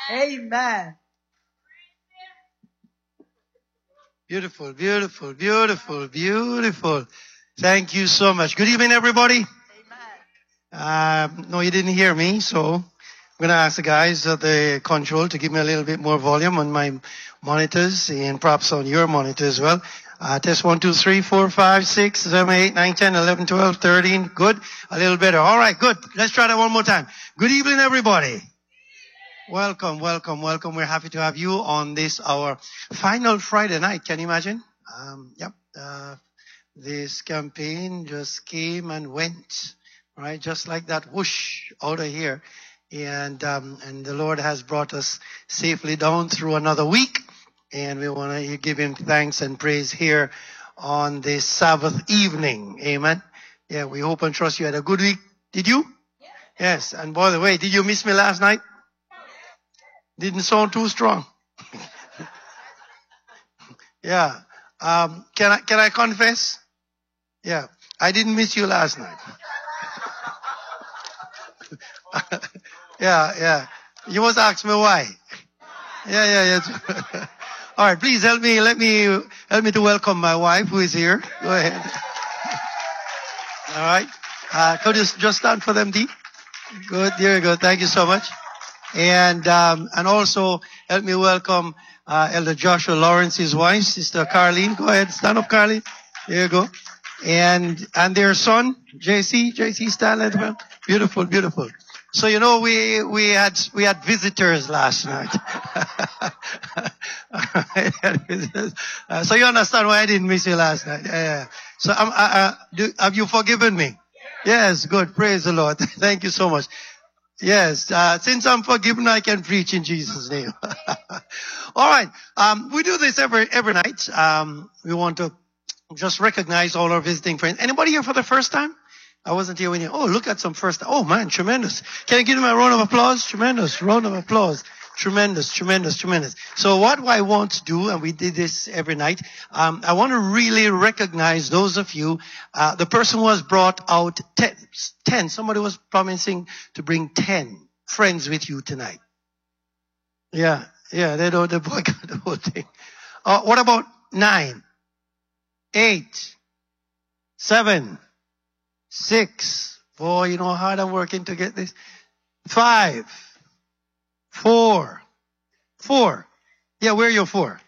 Amen. Beautiful, beautiful, beautiful, beautiful. Thank you so much. Good evening, everybody. No, you didn't hear me, so I'm going to ask the guys at the control to give me a little bit more volume on my monitors and perhaps on your monitor as well. Test 1, 2, 3, 4, 5, 6, 7, 8, 9, 10, 11, 12, 13. Good. A little better. All right, good. Let's try that one more time. Good evening, everybody. Welcome, welcome, welcome. We're happy to have you on this, our final Friday night. Can you imagine? This campaign just came and went, right? Just like that, whoosh, out of here. And the Lord has brought us safely down through another week. And we want to give him thanks and praise here on this Sabbath evening. Amen. Yeah, we hope and trust you had a good week. Did you? Yes. And by the way, did you miss me last night? Didn't sound too strong. Yeah. Can I confess? Yeah. I didn't miss you last night. Yeah. You must ask me why. Yeah. All right. Please help me to welcome my wife who is here. Go ahead. All right. Could you just stand for them, Dee? Good. There you go. Thank you so much. And also help me welcome Elder Joshua Lawrence, his wife, Sister Carlene. Go ahead, stand up, Carlene. There you go. And their son, JC, stand as well. Beautiful, beautiful. So we had visitors last night. So you understand why I didn't miss you last night. Yeah. So have you forgiven me? Yes, good. Praise the Lord. Thank you so much. Yes, since I'm forgiven, I can preach in Jesus' name. All right. We do this every night. We want to just recognize all our visiting friends. Anybody here for the first time? I wasn't here when you. Oh, look at some first time. Oh man, tremendous. Can I give them a round of applause? Tremendous. Round of applause. Tremendous. So what I want to do, and we did this every night, I want to really recognize those of you, the person who has brought out 10. Somebody was promising to bring 10 friends with you tonight. Yeah, they boycott the whole thing. What about 9, 8, 7, 6? Boy, you know how hard I'm working to get this. 5, 4. Yeah, where are your 4?